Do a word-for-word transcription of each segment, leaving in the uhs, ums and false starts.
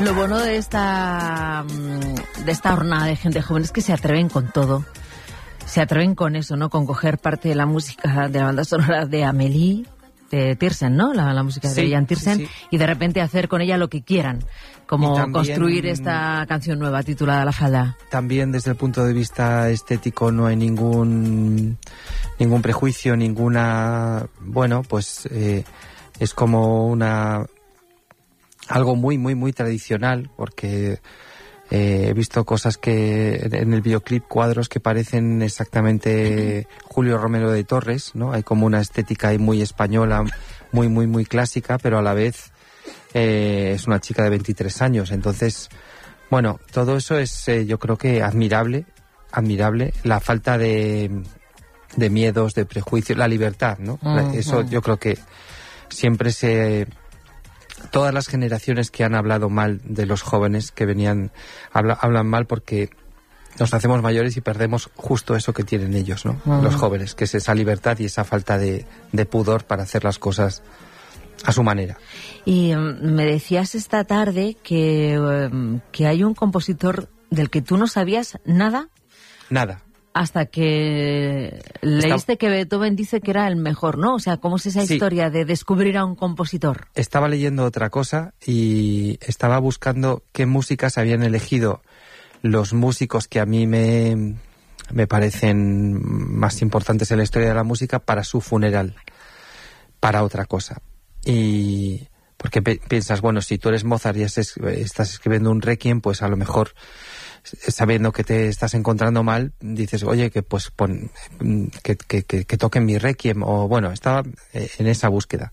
Lo bueno de esta, de esta jornada de gente joven es que se atreven con todo. Se atreven con eso, ¿no? Con coger parte de la música de la banda sonora de Amélie, de Tiersen, ¿no? La, la música sí, de Jan Tiersen, sí, sí. Y de repente hacer con ella lo que quieran. Como también construir esta canción nueva titulada La Falda. También desde el punto de vista estético no hay ningún ningún prejuicio, ninguna... Bueno, pues eh, es como una... algo muy, muy, muy tradicional, porque eh, he visto cosas que en el videoclip, cuadros que parecen exactamente Julio Romero de Torres, ¿no? Hay como una estética ahí muy española, muy, muy, muy clásica, pero a la vez eh, es una chica de veintitrés años. Entonces, bueno, todo eso es, eh, yo creo que admirable, admirable. La falta de, de miedos, de prejuicios, la libertad, ¿no? Uh-huh. Eso yo creo que siempre se... Todas las generaciones que han hablado mal de los jóvenes que venían, habla, hablan mal porque nos hacemos mayores y perdemos justo eso que tienen ellos, ¿no? Uh-huh. Los jóvenes, que es esa libertad y esa falta de, de pudor para hacer las cosas a su manera. Y um, me decías esta tarde que, um, que hay un compositor del que tú no sabías nada. Nada. Hasta que leíste Está... que Beethoven dice que era el mejor, ¿no? O sea, ¿cómo es esa sí. historia de descubrir a un compositor? Estaba leyendo otra cosa y estaba buscando qué músicas habían elegido los músicos que a mí me, me parecen más importantes en la historia de la música para su funeral, para otra cosa. Y porque pe- piensas, bueno, si tú eres Mozart y es, estás escribiendo un requiem, pues a lo mejor... sabiendo que te estás encontrando mal, dices, oye, que pues pon, que, que, que, que toquen mi requiem, o bueno, estaba en esa búsqueda.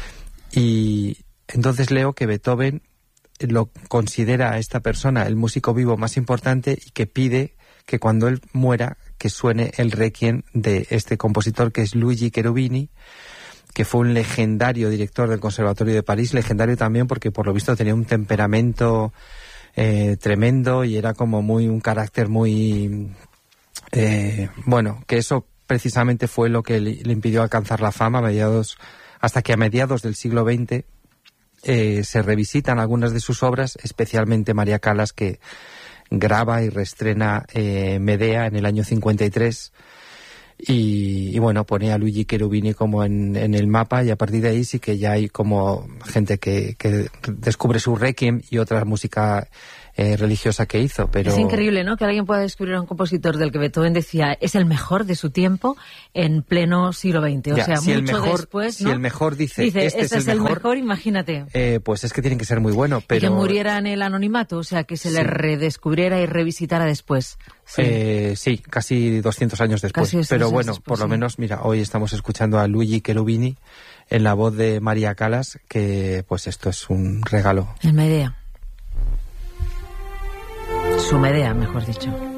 Y entonces leo que Beethoven lo considera a esta persona el músico vivo más importante y que pide que cuando él muera, que suene el requiem de este compositor, que es Luigi Cherubini, que fue un legendario director del Conservatorio de París, legendario también porque por lo visto tenía un temperamento Eh, tremendo y era como muy un carácter muy eh, bueno, que eso precisamente fue lo que le, le impidió alcanzar la fama a mediados, hasta que a mediados del siglo veinte eh, se revisitan algunas de sus obras, especialmente María Callas, que graba y reestrena eh, Medea en el año cincuenta y tres. Y, y bueno, pone a Luigi Cherubini como en, en el mapa, y a partir de ahí sí que ya hay como gente que, que descubre su requiem y otra música eh, religiosa que hizo. Pero... Es increíble, ¿no?, que alguien pueda descubrir a un compositor del que Beethoven decía es el mejor de su tiempo en pleno siglo veinte. O ya, sea, si mucho el mejor, después, ¿no? Si el mejor dice, dice este, este es, el, es mejor, el mejor, imagínate. Eh, pues es que tiene que ser muy bueno. Pero... Y que muriera en el anonimato, o sea, que se sí. le redescubriera y revisitara después. Sí, eh, sí casi doscientos años después. Casi pero bueno, después, por lo sí. menos, mira, hoy estamos escuchando a Luigi Cherubini en la voz de María Callas, que pues esto es un regalo. El Medea. Su Medea, mejor dicho.